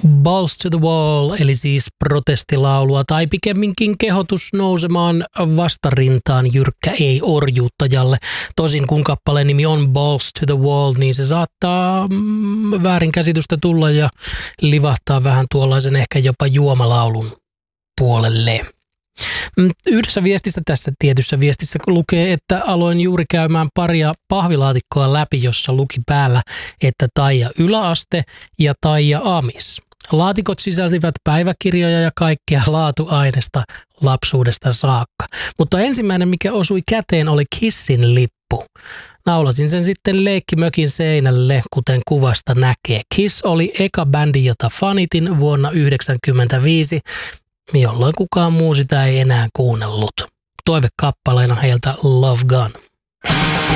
Balls to the Wall, eli siis protestilaulua tai pikemminkin kehotus nousemaan vastarintaan jyrkkä ei-orjuuttajalle. Tosin kun kappaleen nimi on Balls to the Wall, niin se saattaa väärinkäsitystä tulla ja livahtaa vähän tuollaisen ehkä jopa juomalaulun puolelle. Yhdessä viestissä tässä tietyssä viestissä lukee, että aloin juuri käymään paria pahvilaatikkoa läpi, jossa luki päällä, että Taija yläaste ja Taija amis. Laatikot sisälsivät päiväkirjoja ja kaikkea laatuainesta lapsuudesta saakka. Mutta ensimmäinen, mikä osui käteen, oli Kissin lippu. Naulasin sen sitten leikkimökin seinälle, kuten kuvasta näkee. Kiss oli eka bändi, jota fanitin vuonna 1995, jolloin kukaan muu sitä ei enää kuunnellut. Toivekappaleena heiltä Love Gun.